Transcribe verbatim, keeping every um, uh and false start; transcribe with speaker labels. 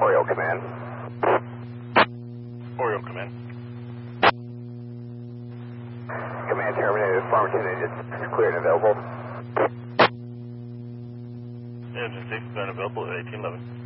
Speaker 1: Oriole Command.
Speaker 2: Oriole Command.
Speaker 1: Command terminated. Farmington engine cleared and available.
Speaker 2: Engine six, available at eighteen eleven.